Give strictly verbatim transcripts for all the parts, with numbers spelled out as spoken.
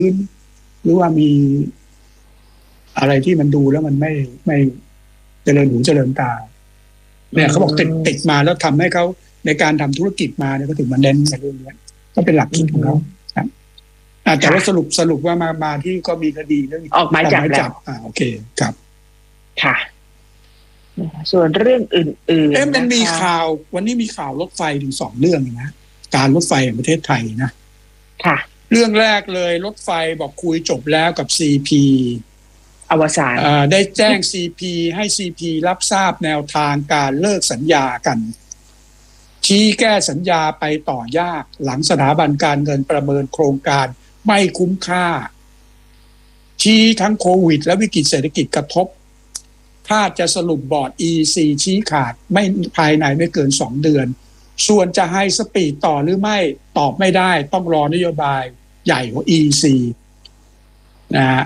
หรือว่ามีอะไรที่มันดูแล้วมันไม่ไม่เจริญหูเจริญตาเนี่ยเขาบอกติดติดมาแล้วทำให้เขาในการทำธุรกิจมาเนี่ยก็ถึงมาเน้นในเรื่องนี้ก็เป็นหลักคิดของเขาครับแต่ว่าสรุปสรุปว่ามามาที่ก็มีคดีเรื่องออกหมายจับแล้วอ่าโอเคครับค่ะส่วนเรื่องอื่นๆเอ๊ะมันมีข่าววันนี้มีข่าวรถไฟถึงสองเรื่องนะการรถไฟแห่งประเทศไทยนะค่ะเรื่องแรกเลยรถไฟบอกคุยจบแล้วกับ ซี พีอวสานได้แจ้ง ซี พี ให้ ซี พี รับทราบแนวทางการเลิกสัญญากันชี้แก้สัญญาไปต่อยากหลังสถาบันการเงินประเมินโครงการไม่คุ้มค่าชี้ทั้งโควิดและวิกฤตเศรษฐกิจกระทบถ้าจะสรุปบอร์ด อี อี ซี ชี้ขาดไม่ภายในไม่เกินสองเดือนส่วนจะให้สปีดต่อหรือไม่ตอบไม่ได้ต้องรอนโยบายใหญ่ของ อี อี ซี นะฮะ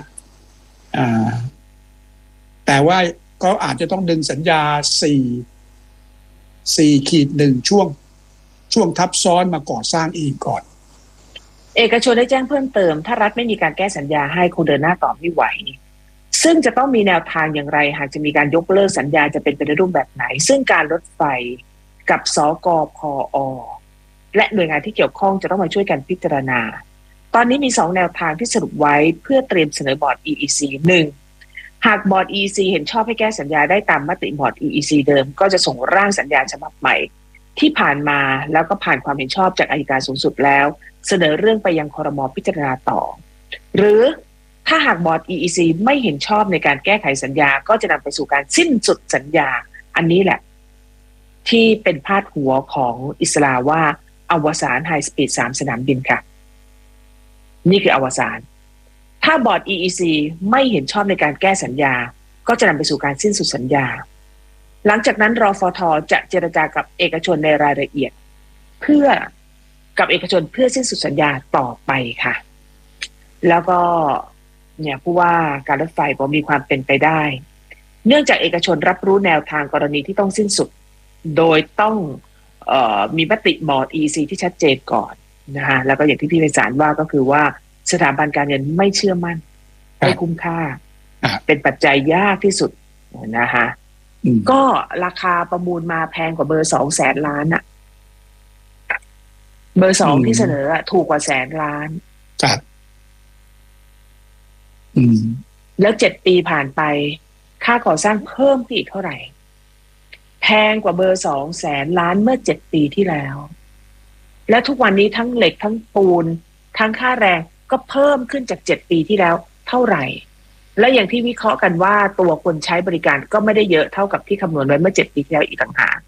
แต่ว่าก็อาจจะต้องดึงสัญญาสี่สี่ขีดหนึ่งช่วงช่วงทับซ้อนมาก่อสร้างอีกก่อนเอกชนได้แจ้งเพิ่มเติมถ้ารัฐไม่มีการแก้สัญญาให้คงเดินหน้าต่อไม่ไหวซึ่งจะต้องมีแนวทางอย่างไรหากจะมีการยกเลิกสัญญาจะเป็นไปในรูปแบบไหนซึ่งการรถไฟกับสกพอและหน่วยงานที่เกี่ยวข้องจะต้องมาช่วยกันพิจารณาตอนนี้มีสองแนวทางที่สรุปไว้เพื่อเตรียมเสนอบอร์ด อี อี ซี หนึ่งหากบอร์ด อี อี ซี เห็นชอบให้แก้สัญญาได้ตามมติบอร์ด อี อี ซี เดิมก็จะส่งร่างสัญญาฉบับใหม่ที่ผ่านมาแล้วก็ผ่านความเห็นชอบจากอัยการสูงสุดแล้วเสนอเรื่องไปยังครม.พิจารณาต่อหรือถ้าหากบอร์ด อี อี ซี ไม่เห็นชอบในการแก้ไขสัญญาก็จะนำไปสู่การสิ้นสุดสัญญาอันนี้แหละที่เป็นพาดหัวของอิสลาว่าอวสานไฮสปีดสามสนามบินค่ะนี่คืออวสานถ้าบอร์ด อี อี ซี ไม่เห็นชอบในการแก้สัญญาก็จะนำไปสู่การสิ้นสุดสัญญาหลังจากนั้นรฟท.จะเจรจากับเอกชนในรายละเอียดเพื่อกับเอกชนเพื่อสิ้นสุดสัญญาต่อไปค่ะแล้วก็เนี่ยผู้ว่าการรถไฟบอกมีความเป็นไปได้เนื่องจากเอกชนรับรู้แนวทางกรณีที่ต้องสิ้นสุดโดยต้องเอ่อมีมติบอร์ด อี อี ซี ที่ชัดเจนก่อนนะฮะแล้วก็อย่างที่พี่ไพศาลว่าก็คือว่าสถาบันการเงินไม่เชื่อมั่นไม่คุ้มค่าเป็นปัจจัยยากที่สุดนะฮะก็ราคาประมูลมาแพงกว่าเบอร์สองแสนล้านอะเบอร์สองที่เสนอถูกกว่าแสนล้านครับแล้วเจ็ดปีผ่านไปค่าก่อสร้างเพิ่มอีกเท่าไหร่แพงกว่าเบอร์สองแสนล้านเมื่อเจ็ดปีที่แล้วและทุกวันนี้ทั้งเหล็กทั้งปูนทั้งค่าแรงก็เพิ่มขึ้นจากเจ็ดปีที่แล้วเท่าไหร่และอย่างที่วิเคราะห์กันว่าตัวคนใช้บริการก็ไม่ได้เยอะเท่ากับที่คำนวณไว้เมื่อเจ็ดปีที่แล้วอีกต่างหาก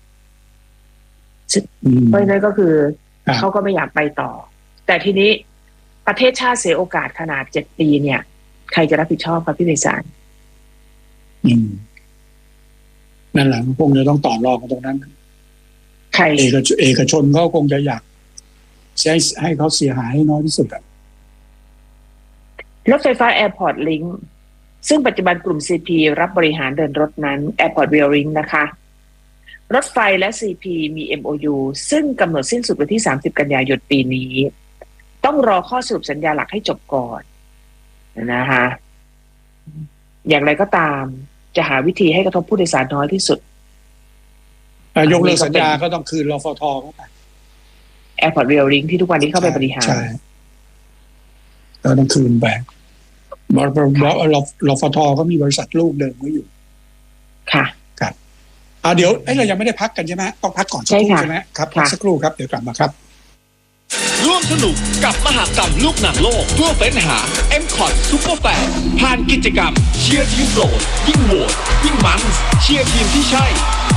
เพราะฉะนั้นก็คือเขาก็ไม่อยากไปต่อแต่ทีนี้ประเทศชาติเสียโอกาสขนาดเจ็ดปีเนี่ยใครจะรับผิดชอบครับพี่ไพศาลอืมนั่นแหละคงจะต้องต่อรองกันตรงนั้นใครเอกชนเอกชนเขาคงจะอยากใช้ให้เขาเสียหายให้น้อยที่สุดอะรถไฟฟ้า Airport Link ซึ่งปัจจุบันกลุ่ม ซี พี รับบริหารเดินรถนั้น Airport Rail Link นะคะรถไฟและ ซี พี มี เอ็ม โอ ยู ซึ่งกำหนดสิ้นสุดวันที่สามสิบกันยายนปีนี้ต้องรอข้อสรุปสัญญาหลักให้จบก่อนนะคะอย่างไรก็ตามจะหาวิธีให้กระทบผู้โดยสารน้อยที่สุดยกเลิกสัญญาก็ต้องคืนรฟท.เข้าไป Airport Rail Link ที่ทุกวันนี้เข้าไปบริหารใช่ก็ต้องคืนไปบรรฟท.ก็มีบริษัทลูกเดิมไว้อยู่ค่ะครับอ่าเดี๋ยวเอ้ยเรายังไม่ได้พักกันใช่ไหมต้องพักก่อนสักครู่ใช่ไหมครับพักสักครู่ครับเดี๋ยวกลับมาครับร่วมสนุกกับมหกรรมลูกหนังโลกเพื่อเฟ้นหา เอ็ม คอท Super Fan ผ่านกิจกรรมเชียร์ทีมโปรดยิ่งโหวตยิ่งมันเชียร์ทีมที่ใช่